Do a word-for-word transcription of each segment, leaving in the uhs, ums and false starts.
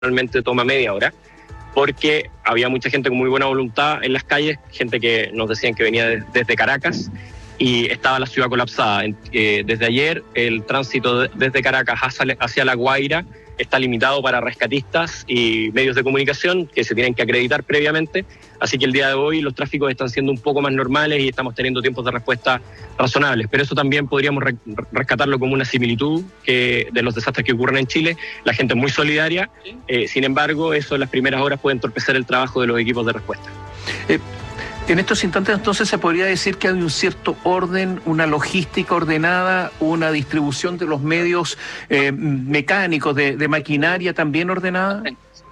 normalmente toma media hora, porque había mucha gente con muy buena voluntad en las calles, gente que nos decían que venía de, desde Caracas, y estaba la ciudad colapsada. Eh, desde ayer el tránsito de, desde Caracas hacia, hacia La Guaira está limitado para rescatistas y medios de comunicación que se tienen que acreditar previamente, así que el día de hoy los tráficos están siendo un poco más normales y estamos teniendo tiempos de respuesta razonables, pero eso también podríamos re rescatarlo como una similitud que de los desastres que ocurren en Chile. La gente es muy solidaria, eh, sin embargo, eso en las primeras horas puede entorpecer el trabajo de los equipos de respuesta. Eh. En estos instantes, entonces, se podría decir que hay un cierto orden, una logística ordenada, una distribución de los medios eh, mecánicos, de, de maquinaria también ordenada.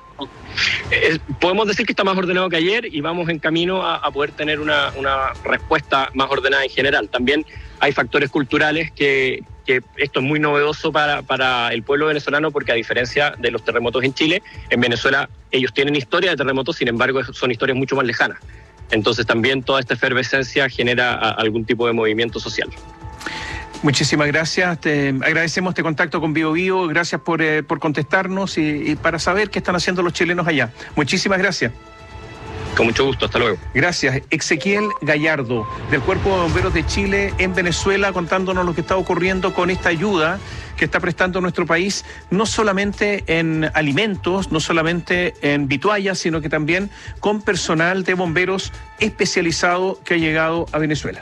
Eh, podemos decir que está más ordenado que ayer y vamos en camino a, a poder tener una, una respuesta más ordenada en general. También hay factores culturales que, que esto es muy novedoso para, para el pueblo venezolano, porque a diferencia de los terremotos en Chile, en Venezuela ellos tienen historia de terremotos, sin embargo son historias mucho más lejanas. Entonces también toda esta efervescencia genera a, algún tipo de movimiento social. Muchísimas gracias, te agradecemos este contacto con Bio Bio, gracias por, eh, por contestarnos y, y para saber qué están haciendo los chilenos allá. Muchísimas gracias. Con mucho gusto, hasta luego. Gracias. Ezequiel Gallardo, del Cuerpo de Bomberos de Chile en Venezuela, contándonos lo que está ocurriendo con esta ayuda que está prestando nuestro país, no solamente en alimentos, no solamente en vituallas, sino que también con personal de bomberos especializado que ha llegado a Venezuela.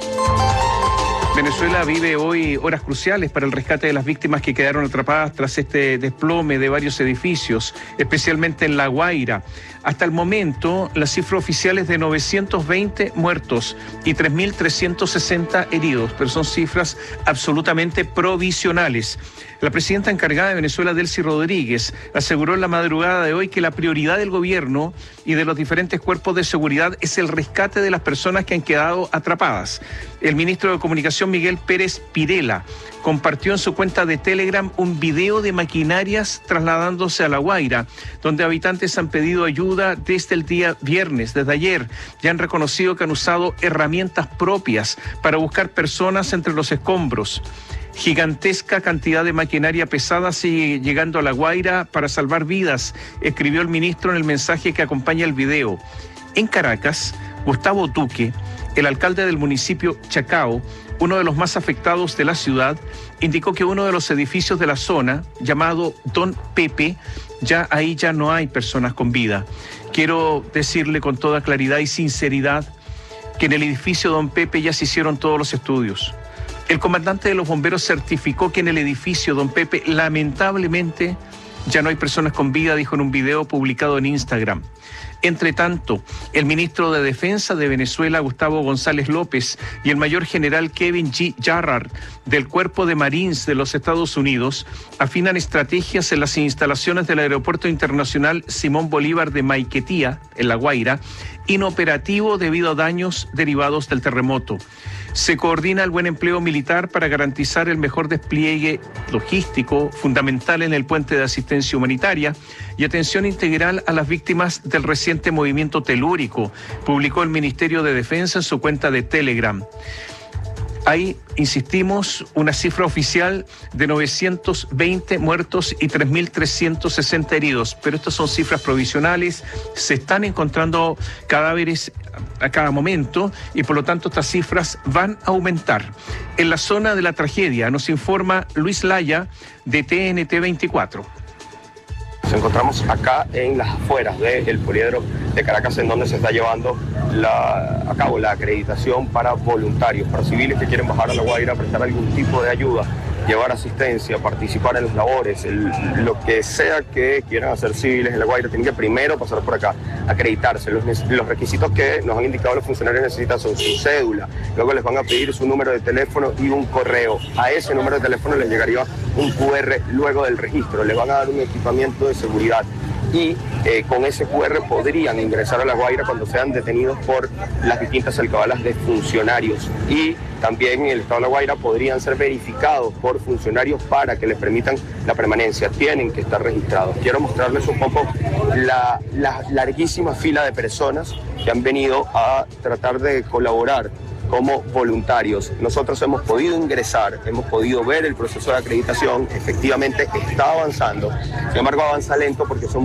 Venezuela vive hoy horas cruciales para el rescate de las víctimas que quedaron atrapadas tras este desplome de varios edificios, especialmente en La Guaira. Hasta el momento, la cifra oficial es de novecientos veinte muertos y tres mil trescientos sesenta heridos, pero son cifras absolutamente provisionales. La presidenta encargada de Venezuela, Delcy Rodríguez, aseguró en la madrugada de hoy que la prioridad del gobierno y de los diferentes cuerpos de seguridad es el rescate de las personas que han quedado atrapadas. El ministro de Comunicación, Miguel Pérez Pirela, compartió en su cuenta de Telegram un video de maquinarias trasladándose a La Guaira, donde habitantes han pedido ayuda desde el día viernes, desde ayer. Ya han reconocido que han usado herramientas propias para buscar personas entre los escombros. Gigantesca cantidad de maquinaria pesada sigue llegando a La Guaira para salvar vidas, escribió el ministro en el mensaje que acompaña el video. En Caracas, Gustavo Duque, el alcalde del municipio Chacao, uno de los más afectados de la ciudad, indicó que uno de los edificios de la zona, llamado Don Pepe, ya ahí ya no hay personas con vida. Quiero decirle con toda claridad y sinceridad que en el edificio Don Pepe ya se hicieron todos los estudios. El comandante de los bomberos certificó que en el edificio Don Pepe, lamentablemente, ya no hay personas con vida, dijo en un video publicado en Instagram. Entre tanto, el ministro de Defensa de Venezuela, Gustavo González López, y el mayor general Kevin G. Jarrard, del Cuerpo de Marines de los Estados Unidos, afinan estrategias en las instalaciones del Aeropuerto Internacional Simón Bolívar de Maiquetía, en La Guaira, inoperativo debido a daños derivados del terremoto. Se coordina el buen empleo militar para garantizar el mejor despliegue logístico, fundamental en el puente de asistencia humanitaria y atención integral a las víctimas del reciente movimiento telúrico, publicó el Ministerio de Defensa en su cuenta de Telegram. Hay, insistimos, una cifra oficial de novecientos veinte muertos y tres mil trescientos sesenta heridos, pero estas son cifras provisionales, se están encontrando cadáveres a cada momento y por lo tanto estas cifras van a aumentar. En la zona de la tragedia nos informa Luis Laya de T N T veinticuatro. Nos encontramos acá en las afueras del poliedro de Caracas, en donde se está llevando la, a cabo la acreditación para voluntarios, para civiles que quieren bajar a La Guaira, prestar algún tipo de ayuda, llevar asistencia, participar en las labores, el, lo que sea que quieran hacer civiles en La Guaira, tienen que primero pasar por acá, acreditarse. Los, los requisitos que nos han indicado los funcionarios necesitan son su cédula, luego les van a pedir su número de teléfono y un correo. A ese número de teléfono les llegaría un cu erre luego del registro, le van a dar un equipamiento de seguridad y eh, con ese cu erre podrían ingresar a La Guaira cuando sean detenidos por las distintas alcabalas de funcionarios, y también en el estado de La Guaira podrían ser verificados por funcionarios para que les permitan la permanencia. Tienen que estar registrados. Quiero mostrarles un poco la, la larguísima fila de personas que han venido a tratar de colaborar como voluntarios. Nosotros hemos podido ingresar, hemos podido ver el proceso de acreditación, efectivamente está avanzando, sin embargo avanza lento porque son